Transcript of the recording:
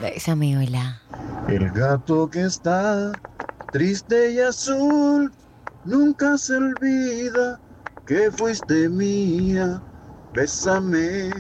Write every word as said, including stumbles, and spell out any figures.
Bésame, hola. El gato que está triste y azul nunca se olvida que fuiste mía. Bésame.